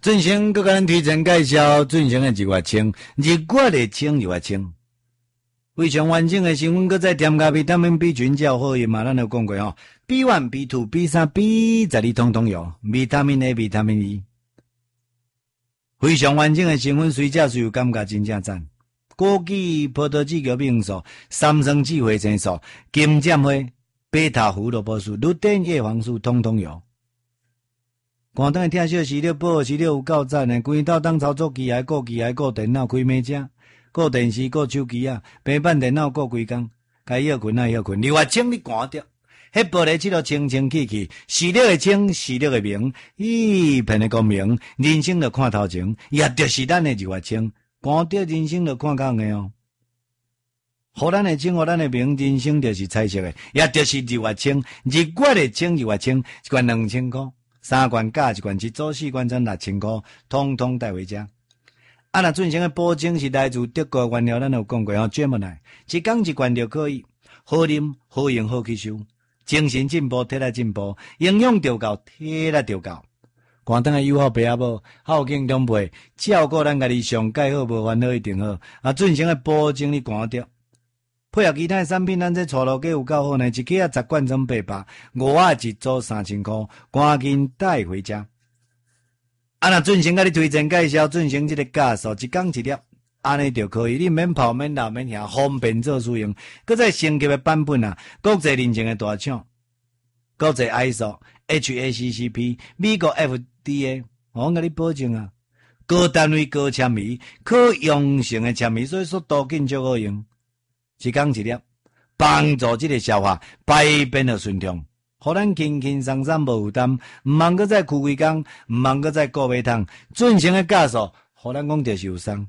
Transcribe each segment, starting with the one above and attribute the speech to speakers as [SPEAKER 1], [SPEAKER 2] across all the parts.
[SPEAKER 1] 俊成佮咱推荐介绍俊成的日月清，日月的清日月清，非常完整的成分，佮再添加维他命 B 群较好用嘛，咱有讲过吼 ，B1、B2、B3、B12通通有，维他命 A、维他命 E， 非常完整的成分，随食随有感觉真正赞。枸杞、葡萄籽芼米素、三酸酯回青素、金针花、贝塔胡萝卜素、绿碘叶黄素，通通有。广东的听小时了，报时了有够赞的，规套当操作机械、顾机械、顾电脑、开物件、顾电视、顾手机啊，平板电脑顾规工，该休困啊休困。日月清你关掉，迄玻璃漆都清清气气，视力的清，视力的明，一片的光明，人生就看头前，也就是咱的日月清，关掉人生就看较远哦。互咱的清，互咱的明，人生就是彩色的，也就是日月清，日月的清，日月清，一罐2000块。3罐价1罐，一组4罐才6000块，通通带回家。啊，那俊成的保证是来自德国原料，咱有讲过吼，Gemini，一缸1罐就可以，好啉、好用、好吸收，精神进步，体力进步，营养就够，体力就够。广东的友好爸阿母，孝敬长辈，照顾咱家己上介好，无烦恼一定好。啊，俊成的保证你关掉。配合其他的产品，咱这带路价有够好呢，一克10罐装800，5盒一组3000块，赶紧带回家。啊，那俊成甲你推荐介绍，俊成这个价数一缸1粒，安尼就可以，你免泡免流免遐，方便做使用。搁再升级的版本啊，国际认证的大厂，国际 ISO、HACCP、美国 FDA， 我甲你保证啊，高单位高纤维，可用性的纤维，所以速度紧足好用。一缸1粒，帮助这个消化排便的顺畅，互咱轻轻松松无负担，毋茫搁再开几工，毋茫搁再顾买汤，准成的价数，互咱讲就是有送。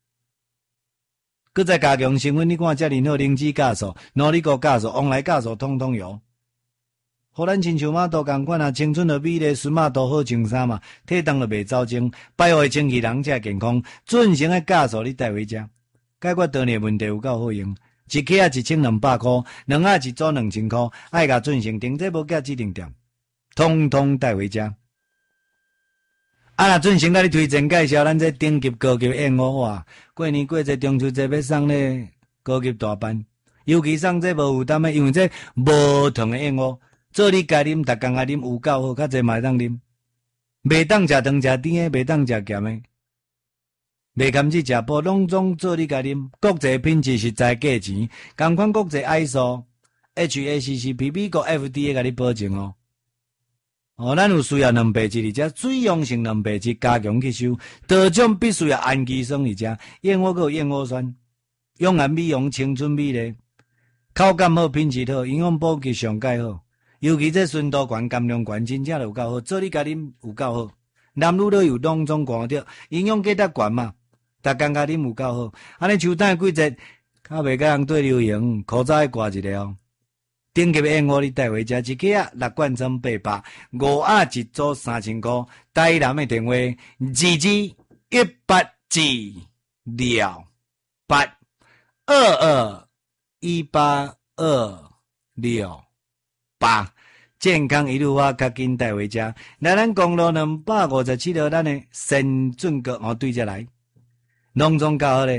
[SPEAKER 1] 搁再加强成分，你看遮尔好，灵芝价数、诺丽果价数、旺来价数，通通有。互咱亲像马都共款啊，青春的美丽，孙马都好穿衫嘛，体重就袂走精，百岁清气人才健康，准成的价数你带回家，解决多年问题有够好用。一克1200块，2盒一组2000块，爱甲准成订，这无价指定店，通通带回家。啊，那准成甲你推荐介绍，咱这顶级高级燕窝花，过年过节中秋节要送咧高级大班，尤其送这无负担的，因为这无糖的燕窝，做你家啉，逐工爱啉有够好，较济嘛会当啉，袂当食糖食甜的，袂当食咸的。袂甘去食补，拢总做你家啉，国际品质实在价钱，同款国际 ISO、HACCP、美国 FDA 甲你保证哦。哦，咱有需要蛋白质，而且水溶性蛋白质加强吸收，多种必须要氨基酸，而且燕窝有燕窝酸，用颜美容、青春美丽，口感好、品质好，营养补给上介好。尤其这纯度悬、含量悬，真正有够好，做你家啉有够好。男女都有拢总看到，营养价值悬嘛。逐工家啉有够好，安尼秋等季节，较袂甲人对流行，口罩爱挂一个哦。顶级的燕窝你带回家，一克6罐装800，5盒一组3000块。台南的电话2218282228，健康一路花，较紧带回家。来咱公路257号，咱的先进国对这来。拢总较好咧。